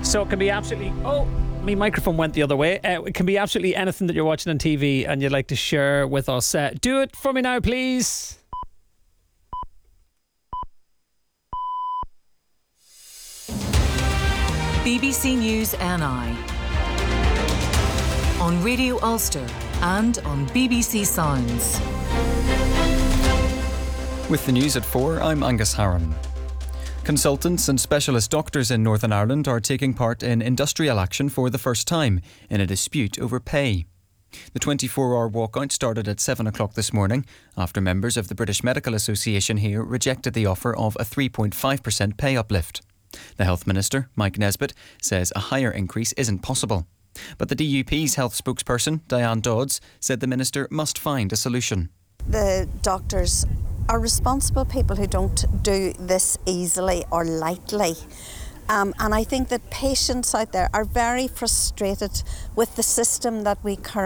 So it can be absolutely... Oh, my microphone went the other way. It can be absolutely anything that you're watching on TV and you'd like to share with us. Do it for me now, please. BBC News NI on Radio Ulster and on BBC Sounds. With the news at 4, I'm Angus Harron. Consultants and specialist doctors in Northern Ireland are taking part in industrial action for the first time in a dispute over pay. The 24-hour walkout started at 7 o'clock this morning after members of the British Medical Association here rejected the offer of a 3.5% pay uplift. The Health Minister, Mike Nesbitt, says a higher increase isn't possible. But the DUP's health spokesperson, Diane Dodds, said the Minister must find a solution. The doctors are responsible people who don't do this easily or lightly. And I think that patients out there are very frustrated with the system that we currently